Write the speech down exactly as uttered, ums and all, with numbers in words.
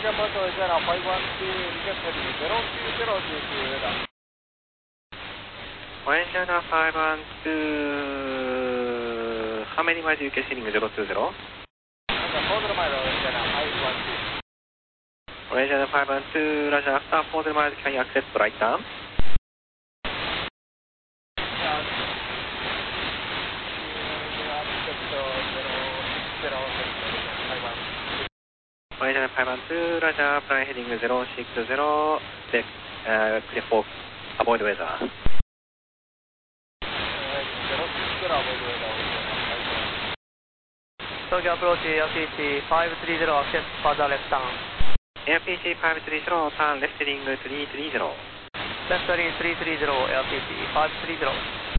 Yamato is at five one two, left heading zero two zero two two, radar. Orange Radar five one two, how many miles U K heading zero two zero? four zero miles, Orange Radar five one two. Orange Radar five one two, Roger, after four zero miles, can you accept right turn? Orange Radar five one two, Roger, flying heading zero six zero, left, uh, clear for avoid weather. Tokyo approach Air P C five three zero, accept further left turn. Air P C five three zero, turn left heading three three zero. Left heading three three zero, Air P C five three zero.